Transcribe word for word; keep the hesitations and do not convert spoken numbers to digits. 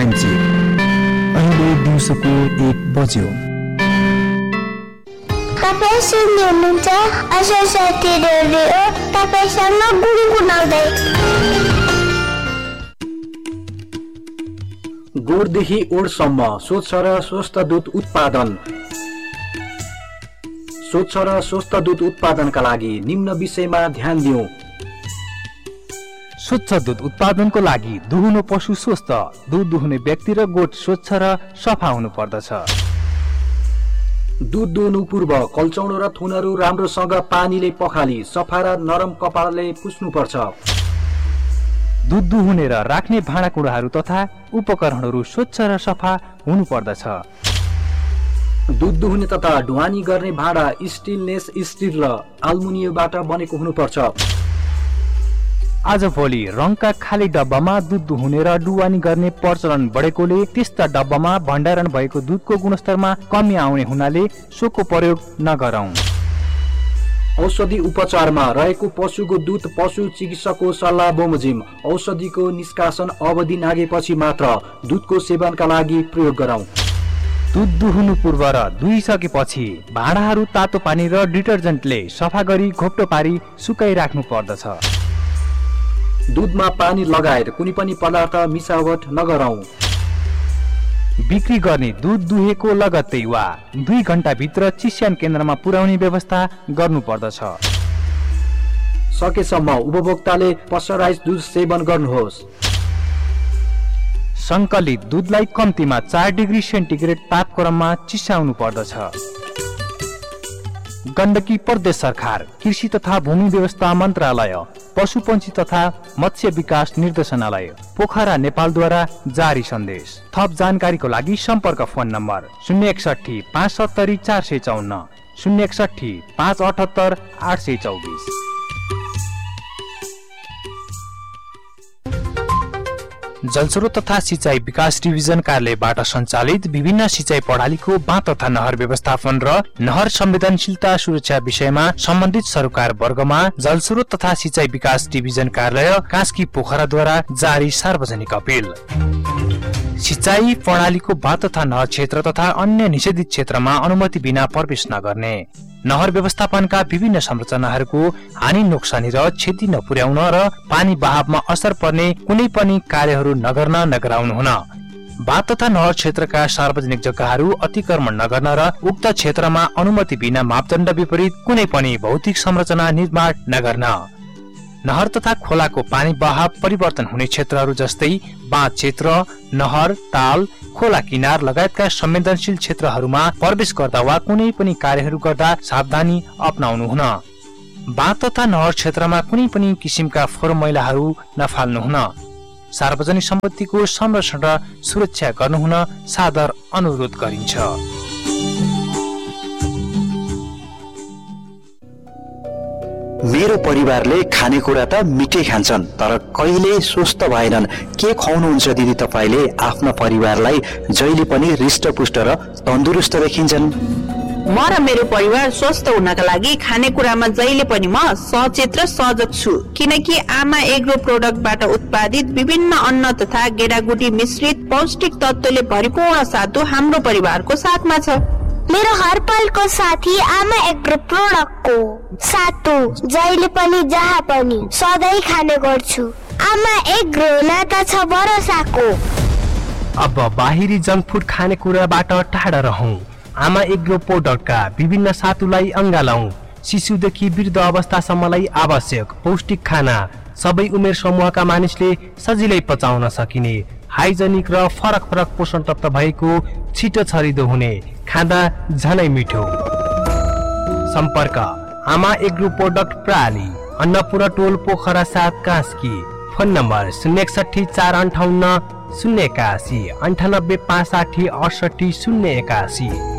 Time check अहिले दिउँसोको एक बज्यो। तपाईँ सुन्दै हुनुहुन्छ असल साथी रेडियो, तपाईसँग गुनगुनाउँदै। गुडदेखि ओडसम्म स्वच्छ र स्वस्थ दूध उत्पादन। स्वच्छ र स्वस्थ दूध उत्पादनका लागि निम्न विषयमा ध्यान दिउँ। स्वच्छ दूध उत्पादनको लागि दुहुनो पशु स्वस्थ, दूध दुहुने व्यक्ति र गोठ स्वच्छ र सफा हुनु पर्दछ। दूध दुहुनु पूर्व कल्चौडो र थुनहरू राम्रोसँग पानीले पखाली सफा र नरम कपडाले पुस्नुपर्छ। दूध दुहुने र राख्ने भाँडाकुँडाहरू तथा उपकरणहरू स्वच्छ र सफा हुनु पर्दछ। दूध दुहुने तथा ढुवानी गर्ने भाँडा स्टेनलेस स्टिल र एल्युमिनियमबाट बनेको हुनुपर्छ। आजभोलि रङका खाली डब्बामा दूध दुहुने र ढुवानी गर्ने प्रचलन बढेकोले त्यस्ता डब्बामा भण्डारण भएको दूधको गुणस्तरमा कमी आउने हुनाले सोको प्रयोग नगरौं। औषधि उपचारमा रहेको पशुको दुध पशु चिकित्सकको सल्लाह बमोजिम औषधिको निष्कासन अवधि नागेपछि मात्र दुधको सेवनका लागि प्रयोग गरौं। दूध दुहुनु पूर्व र दुहिसकेपछि भाँडाहरू तातो पानी र डिटर्जेन्टले सफा गरी घोप्टो पारी सुकाइराख्नु पर्दछ। दूधमा पानी लगाएर कुनै पनि पदार्थ मिसावट नगरौं। बिक्री गर्ने दूध दुहेको लगत्तै वा दुई घण्टा भित्र चिस्यान केन्द्रमा पुर्याउने व्यवस्था गर्नु पर्दछ। सकेसम्म उपभोक्ताले पस्चराइज दूध सेवन गर्नुहोस्। संकलित दूधलाई कम्तीमा चार डिग्री सेन्टिग्रेड तापक्रममा चिसाउनु पर्दछ। गण्डकी प्रदेश सरकार कृषि तथा भूमि व्यवस्था मन्त्रालय, पशुपन्छी तथा मत्स्य विकास निर्देशनालय, पोखरा नेपालद्वारा जारी सन्देश। थप जानकारीको लागि सम्पर्क फोन नम्बर शून्य एकसठी पाँच सत्तरी चार सय चौन्न, शून्य एकसठी पाँच अठहत्तर आठ सय चौबिस। जलस्रोत तथा सिंचाई विकास डिभिजन कार्यालयबाट सञ्चालित विभिन्न सिंचाई प्रणालीको बाँध तथा नहर व्यवस्थापन र नहर संवेदनशीलता सुरक्षा विषयमा सम्बन्धित सरकार वर्गमा जलस्रोत तथा सिंचाई विकास डिभिजन कार्यालय कास्की पोखराद्वारा जारी सार्वजनिक अपील। सिंचाई प्रणालीको बाँध तथा नहर क्षेत्र तथा अन्य निषेधित क्षेत्रमा अनुमति बिना प्रवेश नगर्ने, नहर व्यवस्थापनका विभिन्न संरचनाहरूको हानि नोक्सानी र क्षति नपुर्याउन र पानी बहावमा असर पर्ने कुनै पनि कार्यहरू नगर्न नगराउनु हुन, बाँध तथा नहर क्षेत्रका सार्वजनिक जग्गाहरू अतिक्रमण नगर्न र उक्त क्षेत्रमा अनुमति बिना मापदण्ड विपरीत कुनै पनि भौतिक संरचना निर्माण नगर्न, नहर तथा खोलाको पानी बहाव परिवर्तन हुने क्षेत्रहरू जस्तै बाँध क्षेत्र, नहर, ताल, खोला किनार लगायतका संवेदनशील क्षेत्रहरूमा प्रवेश गर्दा वा कुनै पनि कार्यहरू गर्दा सावधानी अपनाउनु हुन, बाँध तथा नहर क्षेत्रमा कुनै पनि किसिमका फोहोर मैलाहरू नफाल्नु हुन, सार्वजनिक सम्पत्तिको संरक्षण र सुरक्षा गर्नुहुन सादर अनुरोध गरिन्छ। मेरो परिवारले खानेकुरा त मिठै खान्छन् तर कहिले स्वस्थ भएनन्। के खुवाउनुहुन्छ दिदी तपाईले? आफ्ना परिवारलाई जहिले पनि हृष्टपुष्ट र तन्दुरुस्त देखिन्छन्। म र मेरो परिवार स्वस्थ हुनका लागि खानेकुरामा जहिले पनि म सचेत र सजग छु, किनकि आमा एग्रो प्रोडक्टबाट उत्पादित विभिन्न अन्न तथा गेडागुडी मिश्रित पौष्टिक तत्त्वले भरिपूर्ण सातु हाम्रो परिवारको साथमा छ। मेरो हरपलको साथी आमा एग्रो प्रोडक्टको सातु जहिले पनि जहाँ पनि सधैँ खाने गर्छु। आमा एग्रो नाता छ भरोसाको। अब बाहिरी जंक फुड खाने कुराबाट टाढा रहौं। आमा एग्रो प्रोडक्टका विभिन्न सातुलाई अंगालौं। शिशुदेखि वृद्ध अवस्थासम्मलाई आवश्यक पौष्टिक खाना सबै उमेर समूहका मानिसले सजिलै पचाउन सकिने, हाइजेनिक र फरक फरक पोषण तत्व भएको, छिटो छरिदो हुने, खाँदा झनै मिठो। सम्पर्क आमा एग्रो प्रोडक्ट प्राली, अन्नपूर्ण टोल, पोखरा सात, कास्की। फोन नम्बर शून्य एकसठी चार अन्ठाउन्न शून्य एकासी, अन्ठानब्बे पाँच साठी अडसठी शून्य एकासी।